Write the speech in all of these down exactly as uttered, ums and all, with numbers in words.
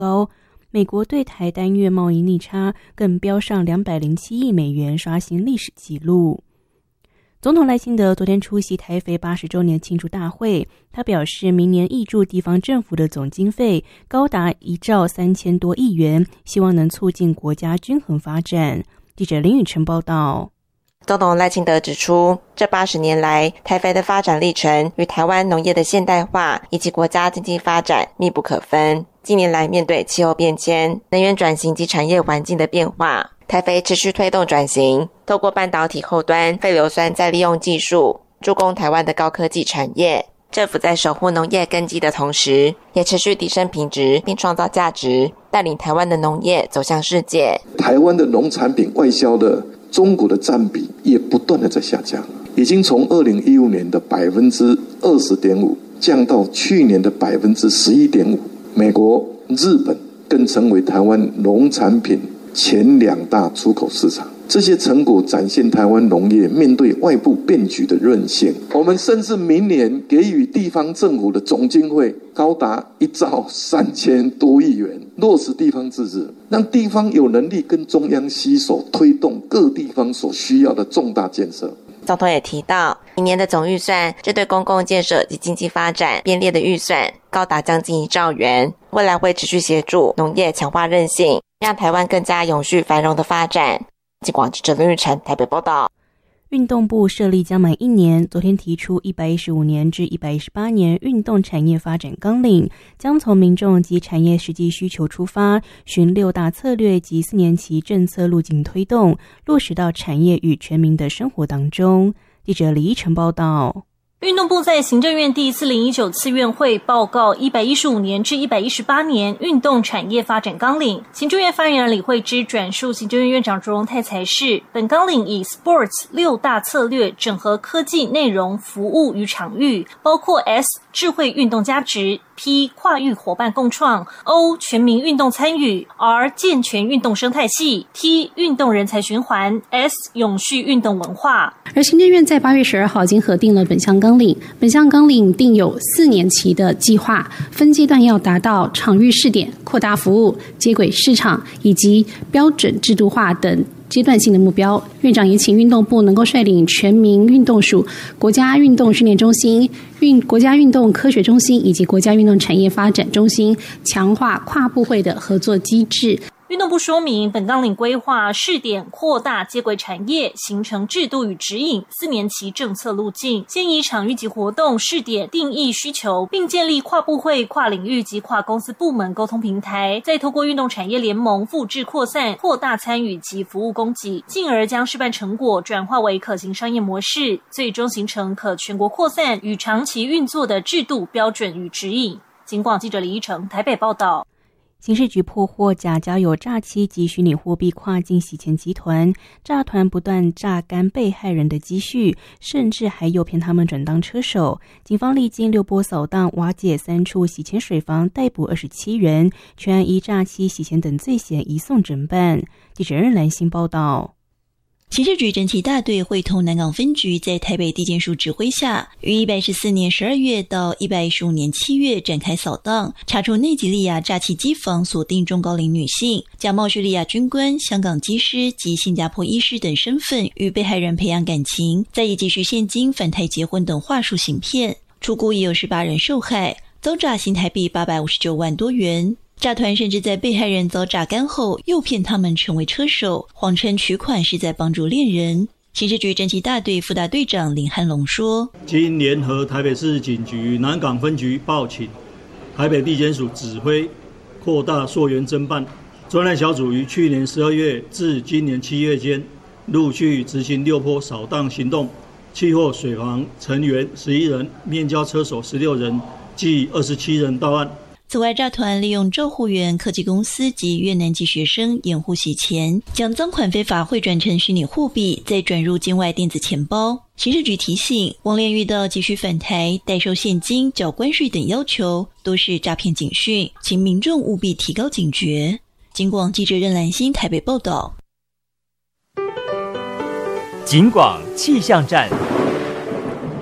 高，美国对台单月贸易逆差更飙上两百零七亿美元，刷新历史纪录。总统赖清德昨天出席台肥八十周年庆祝大会，他表示明年挹注地方政府的总经费高达一兆三千多亿元，希望能促进国家均衡发展。记者林宇晨报道。 总统赖清德指出，这八十年来台肥的发展历程与台湾农业的现代化以及国家经济发展密不可分。近年来面对气候变迁、能源转型及产业环境的变化，台肥持续推动转型，透过半导体后端废硫酸再利用技术，助攻台湾的高科技产业。政府在守护农业根基的同时，也持续提升品质并创造价值，带领台湾的农业走向世界。 台湾的农产品外销的中国的占比也不断的在下降，已经从二零一五年的百分之二十点五降到去年的百分之十一点五。美国、日本更成为台湾农产品前两大出口市场。这些成果展现台湾农业面对外部变局的韧性。我们甚至明年给予地方政府的总经费高达一兆三千多亿元，落实地方自治，让地方有能力跟中央携手推动各地方所需要的重大建设。 总统也提到，明年的总预算针对公共建设及经济发展编列的预算高达将近一兆元，未来会持续协助农业强化韧性，让台湾更加永续繁荣的发展。记广记者林玉成台北报道。 运动部设立将满一年，昨天提出一百一十五年至一百一十八年运动产业发展纲领，将从民众及产业实际需求出发，循六大策略及四年期政策路径推动，落实到产业与全民的生活当中。记者李依晨报道。 运动部在行政院第四零一九次院会报告一百一十五年至一百一十八年运动产业发展纲领，行政院发言人李惠芝转述行政院院长卓荣泰才是，本纲领以 Sports 六大策略整合科技、内容、服务与场域，包括 S 智慧运动价值、P 跨域伙伴共创、O 全民运动参与、R 健全运动生态系、T 运动人才循环、S 永续运动文化。 而行政院在八月十二号已经核定了本项纲领，本项纲领定有四年期的计划，分阶段要达到场域试点、扩大服务、接轨市场以及标准制度化等阶段性的目标。院长也请运动部能够率领全民运动署、国家运动训练中心、运国家运动科学中心以及国家运动产业发展中心，强化跨部会的合作机制。 运动部说明，本纲领规划试点扩大接轨产业，形成制度与指引四年期政策路径，先以场域及活动试点定义需求，并建立跨部会、跨领域及跨公司部门沟通平台，再透过运动产业联盟复制扩散，扩大参与及服务供给，进而将示范成果转化为可行商业模式，最终形成可全国扩散与长期运作的制度标准与指引。警广记者李依成台北报道。 刑事局破获假交友诈欺及虚拟货币跨境洗钱集团，诈团不断榨干被害人的积蓄，甚至还诱骗他们转当车手。警方历经六波扫荡，瓦解三处洗钱水房，逮捕二十七人，全案依诈欺、洗钱等罪嫌移送侦办。记者任兰心报道。 刑事局侦缉大队会同南港分局在台北地检署指挥下，于一百一十四年十二月到一百一十五年七月展开扫荡，查出内吉利亚诈欺机房锁定中高龄女性，假冒叙利亚军官、香港机师及新加坡医师等身份，与被害人培养感情，再以积蓄现金返台结婚等话术行骗，初估已有十八人受害，遭诈新台币八百五十九万多元。诈团甚至在被害人遭榨干后，诱骗他们成为车手，谎称取款是在帮助恋人。刑事局侦缉大队副大队长林汉龙说： 经联合台北市警局南港分局报请，台北地检署指挥扩大溯源侦办，专案小组于去年十二月至今年七月间，陆续执行六波扫荡行动，契获水房成员十一人，面交车手十六人，计二十七人到案。 此外，诈团利用照护员、科技公司及越南籍学生掩护洗钱，将赃款非法汇转成虚拟货币，再转入境外电子钱包。刑事局提醒，网恋遇到急需返台、代收现金、缴关税等要求，都是诈骗警讯，请民众务必提高警觉。警广记者任兰心台北报道。 警广气象站。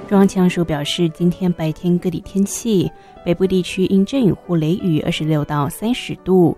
中央气象署表示，今天白天各地天气，北部地区因阵雨或雷雨二十六到三十度，